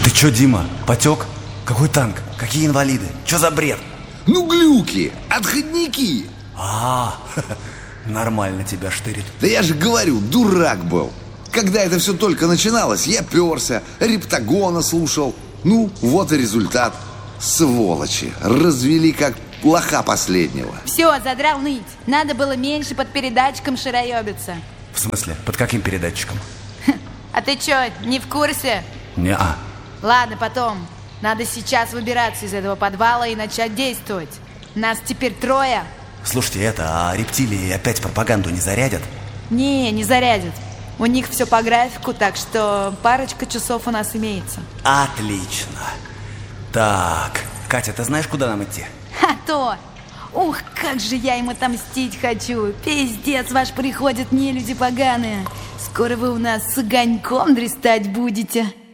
Ты чё, Дима, потек? Какой танк? Какие инвалиды? Чё за бред? Ну, глюки, отходники. Нормально тебя штырит. Да я же говорю, дурак был. Когда это все только начиналось, я перся, Рептагона слушал. Ну, вот и результат. Сволочи, развели как лоха последнего. Все, задрал ныть. Надо было меньше под передатчиком шароебиться. В смысле, под каким передатчиком? А ты чё, не в курсе? Не-а. Ладно, потом. Надо сейчас выбираться из этого подвала и начать действовать. Нас теперь 3. Слушайте, а рептилии опять пропаганду не зарядят? Не зарядят. У них все по графику, так что парочка часов у нас имеется. Отлично. Так, Катя, ты знаешь, куда нам идти? А то! Ух, как же я им отомстить хочу. Пиздец ваш приходят, нелюди поганые. Скоро вы у нас с огоньком дрестать будете.